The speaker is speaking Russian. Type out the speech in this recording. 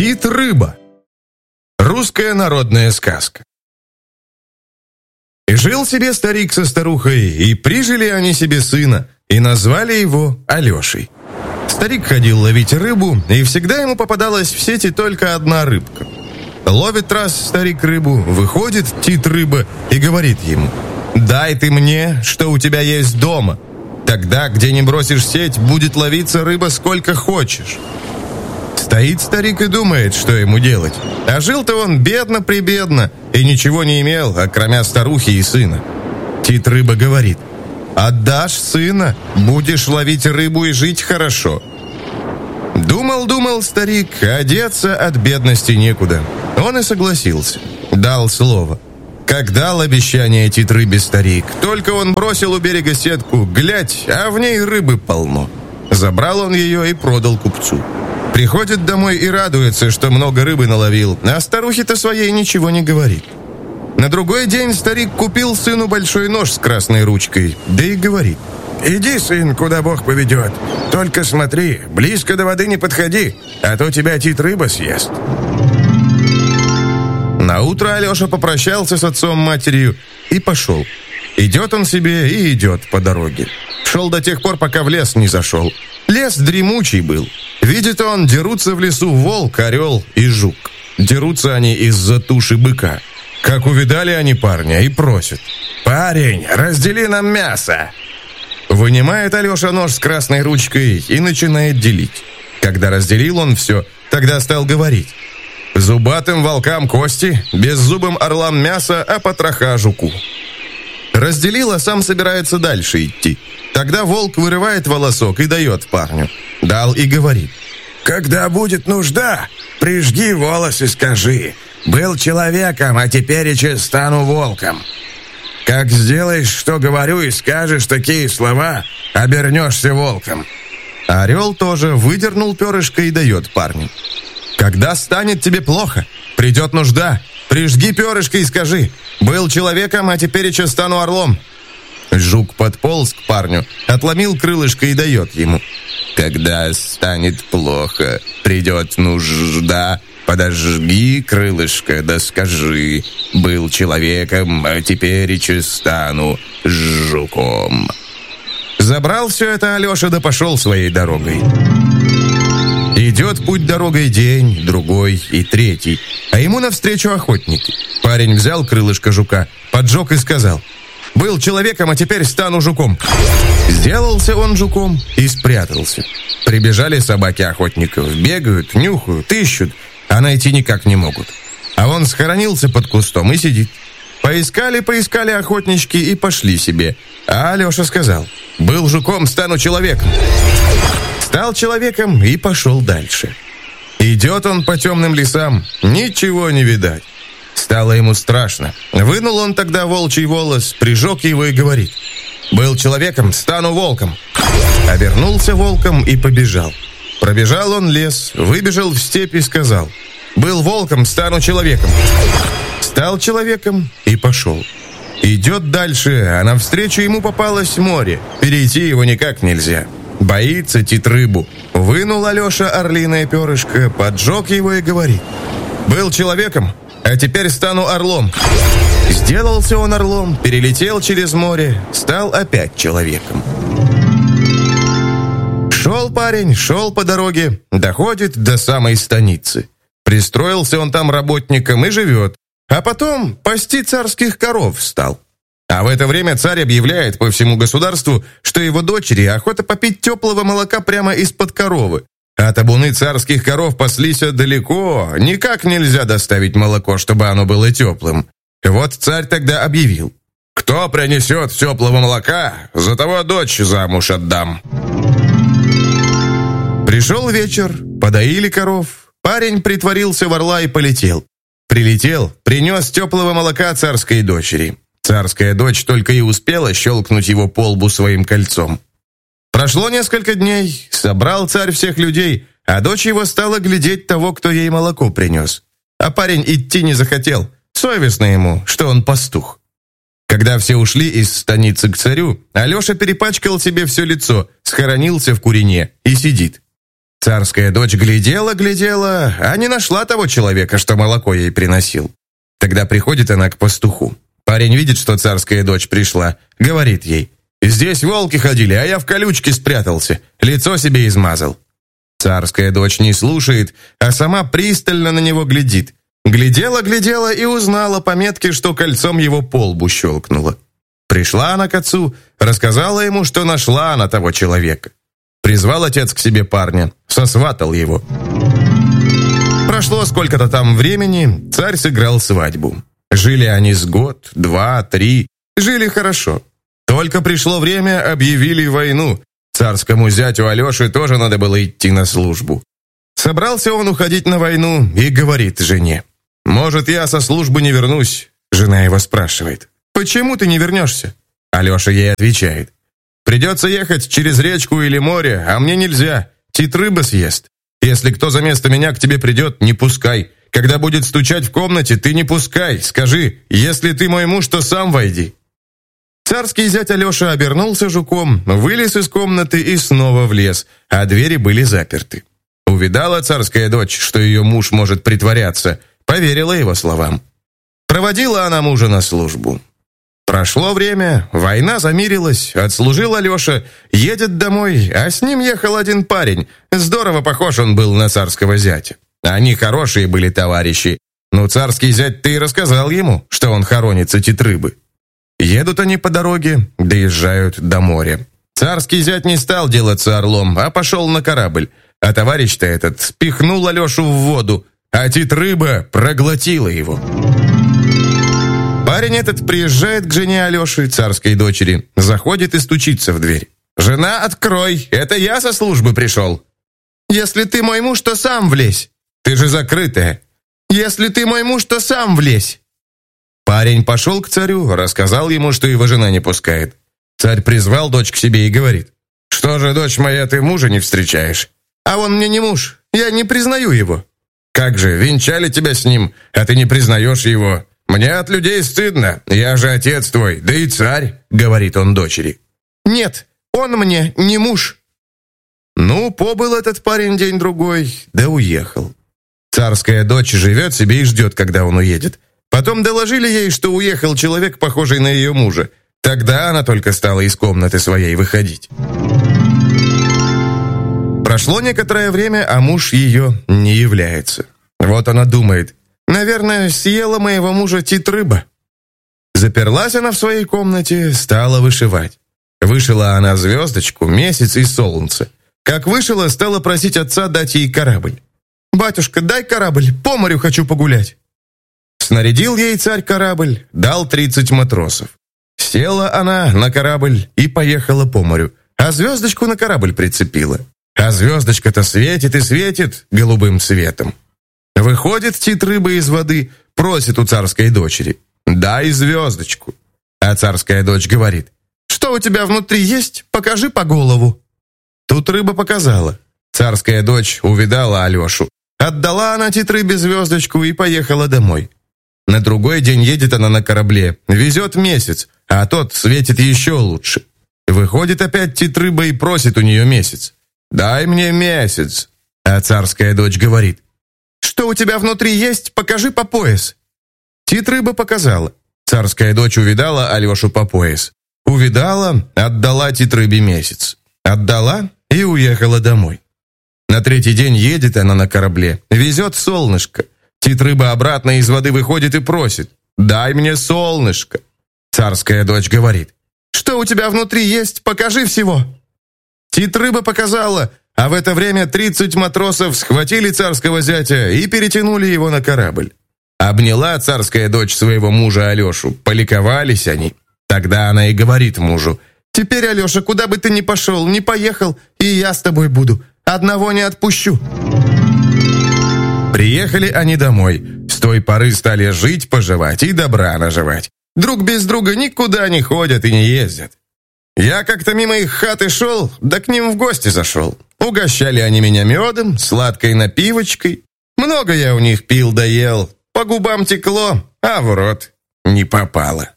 Тит-рыба. Русская народная сказка. И жил себе старик со старухой, и прижили они себе сына, и назвали его Алешей. Старик ходил ловить рыбу, и всегда ему попадалась в сети только одна рыбка. Ловит раз старик рыбу, выходит Тит-рыба и говорит ему: «Дай ты мне, что у тебя есть дома. Тогда, где не бросишь сеть, будет ловиться рыба сколько хочешь». Стоит старик и думает, что ему делать. А жил-то он бедно-прибедно и ничего не имел, окромя старухи и сына. Тит-рыба говорит: «Отдашь сына, будешь ловить рыбу и жить хорошо». Думал старик, а деться от бедности некуда. Он и согласился. Дал слово. Как дал обещание Тит-рыбе старик, только он бросил у берега сетку, глядь, а в ней рыбы полно. Забрал он ее и продал купцу. Приходит домой и радуется, что много рыбы наловил, а старухе-то своей ничего не говорит. На другой день старик купил сыну большой нож с красной ручкой, да и говорит: «Иди, сын, куда Бог поведет. Только смотри, близко до воды не подходи, а то тебя Тит-рыба съест». Наутро Алеша попрощался с отцом-матерью и пошел. Идет он себе и идет по дороге. Шел до тех пор, пока в лес не зашел. Лес дремучий был. Видит он, дерутся в лесу волк, орел и жук. Дерутся они из-за туши быка. Как увидали они парня и просят: «Парень, раздели нам мясо». Вынимает Алеша нож с красной ручкой и начинает делить. Когда разделил он все, тогда стал говорить: «Зубатым волкам кости, беззубым орлам мясо, а потроха жуку». Разделил, а сам собирается дальше идти. Тогда волк вырывает волосок и дает парню. Дал и говорит: «Когда будет нужда, прижги волос и скажи: был человеком, а теперь стану волком. Как сделаешь, что говорю, и скажешь такие слова, обернешься волком». Орел тоже выдернул перышко и дает парню. «Когда станет тебе плохо, придет нужда, прижги перышко и скажи: был человеком, а теперь стану орлом». Жук подполз к парню, отломил крылышко и дает ему. «Когда станет плохо, придет нужда, подожги крылышко, да скажи: был человеком, а теперь стану жуком». Забрал все это Алеша, да пошел своей дорогой. Идет путь дорогой день, другой и третий, а ему навстречу охотники. Парень взял крылышко жука, поджег и сказал: «Был человеком, а теперь стану жуком». Сделался он жуком и спрятался. Прибежали собаки охотников, бегают, нюхают, ищут, а найти никак не могут. А он схоронился под кустом и сидит. Поискали охотнички и пошли себе. А Алеша сказал: «Был жуком, стану человеком». Стал человеком и пошел дальше. Идет он по темным лесам, ничего не видать. Стало ему страшно. Вынул он тогда волчий волос, прижег его и говорит: «Был человеком, стану волком». Обернулся волком и побежал. Пробежал он лес, выбежал в степь и сказал: «Был волком, стану человеком». Стал человеком и пошел. Идет дальше, а навстречу ему попалось море. Перейти его никак нельзя. Боится Тит-рыбу. Вынул Алеша орлиное перышко, поджег его и говорит: «Был человеком, а теперь стану орлом». Сделался он орлом, перелетел через море, стал опять человеком. Шел парень, шел по дороге, доходит до самой станицы. Пристроился он там работником и живет, а потом пасти царских коров стал. А в это время царь объявляет по всему государству, что его дочери охота попить теплого молока прямо из-под коровы. А табуны царских коров паслись далеко, никак нельзя доставить молоко, чтобы оно было теплым. Вот царь тогда объявил: «Кто принесет теплого молока, за того дочь замуж отдам». Пришел вечер, подоили коров, парень притворился в орла и полетел. Прилетел, принес теплого молока царской дочери. Царская дочь только и успела щелкнуть его по лбу своим кольцом. Прошло несколько дней, собрал царь всех людей, а дочь его стала глядеть того, кто ей молоко принес. А парень идти не захотел, совестно ему, что он пастух. Когда все ушли из станицы к царю, Алеша перепачкал себе все лицо, схоронился в курине и сидит. Царская дочь глядела, а не нашла того человека, что молоко ей приносил. Тогда приходит она к пастуху. Парень видит, что царская дочь пришла, говорит ей: «Здесь волки ходили, а я в колючке спрятался, лицо себе измазал». Царская дочь не слушает, а сама пристально на него глядит. Глядела и узнала по метке, что кольцом его по лбу щелкнула. Пришла она к отцу, рассказала ему, что нашла она того человека. Призвал отец к себе парня, сосватал его. Прошло сколько-то там времени, царь сыграл свадьбу. Жили они с год, 2, 3, жили хорошо. Только пришло время, объявили войну. Царскому зятю Алёше тоже надо было идти на службу. Собрался он уходить на войну и говорит жене: «Может, я со службы не вернусь?» Жена его спрашивает: «Почему ты не вернешься?» Алёша ей отвечает: «Придется ехать через речку или море, а мне нельзя, тит рыба съест. Если кто за место меня к тебе придет, не пускай. Когда будет стучать в комнате, ты не пускай. Скажи: если ты мой муж, то сам войди». Царский зять Алеша обернулся жуком, вылез из комнаты и снова влез, а двери были заперты. Увидала царская дочь, что ее муж может притворяться, поверила его словам. Проводила она мужа на службу. Прошло время, война замирилась, отслужил Алеша, едет домой, а с ним ехал один парень. Здорово похож он был на царского зятя. Они хорошие были товарищи, но царский зять-то и рассказал ему, что он хоронится тит рыбы. Едут они по дороге, доезжают до моря. Царский зять не стал делаться орлом, а пошел на корабль. А товарищ-то этот спихнул Алешу в воду, а тит рыба проглотила его. Парень этот приезжает к жене Алеши, царской дочери, заходит и стучится в дверь. «Жена, открой, это я со службы пришел». «Если ты мой муж, то сам влезь». «Ты же закрытая». «Если ты мой муж, то сам влезь». Парень пошел к царю, рассказал ему, что его жена не пускает. Царь призвал дочь к себе и говорит: «Что же, дочь моя, ты мужа не встречаешь?» «А он мне не муж, я не признаю его». «Как же, венчали тебя с ним, а ты не признаешь его? Мне от людей стыдно, я же отец твой, да и царь», — говорит он дочери. «Нет, он мне не муж». Ну, побыл этот парень день-другой, да уехал. Царская дочь живет себе и ждет, когда он уедет. Потом доложили ей, что уехал человек, похожий на ее мужа. Тогда она только стала из комнаты своей выходить. Прошло некоторое время, а муж ее не является. Вот она думает: наверное, съела моего мужа тит рыба. Заперлась она в своей комнате, стала вышивать. Вышила она звездочку, месяц и солнце. Как вышила, стала просить отца дать ей корабль. «Батюшка, дай корабль, по морю хочу погулять». Снарядил ей царь корабль, дал 30 матросов. Села она на корабль и поехала по морю, а звездочку на корабль прицепила. А звездочка-то светит и светит голубым светом. Выходит тит рыба из воды, просит у царской дочери: «Дай звездочку». А царская дочь говорит: «Что у тебя внутри есть? Покажи по голову». Тут рыба показала. Царская дочь увидала Алешу. Отдала она тит рыбе звездочку и поехала домой. На другой день едет она на корабле, везет месяц, а тот светит еще лучше. Выходит опять тит рыба и просит у нее месяц. «Дай мне месяц». А царская дочь говорит: «Что у тебя внутри есть? Покажи по пояс». Тит рыба показала. Царская дочь увидала Алешу по пояс. Увидала, отдала тит рыбе месяц. Отдала и уехала домой. На третий день едет она на корабле, везет солнышко. Тит рыба обратно из воды выходит и просит: «Дай мне солнышко». Царская дочь говорит: «Что у тебя внутри есть? Покажи всего». Тит рыба показала, а в это время 30 матросов схватили царского зятя и перетянули его на корабль. Обняла царская дочь своего мужа Алешу, поликовались они. Тогда она и говорит мужу: «Теперь, Алеша, куда бы ты ни пошел, ни поехал, и я с тобой буду. Одного не отпущу». Приехали они домой. С той поры стали жить-поживать и добра наживать. Друг без друга никуда не ходят и не ездят. Я как-то мимо их хаты шел, да к ним в гости зашел. Угощали они меня медом, сладкой напивочкой. Много я у них пил да ел, по губам текло, а в рот не попало.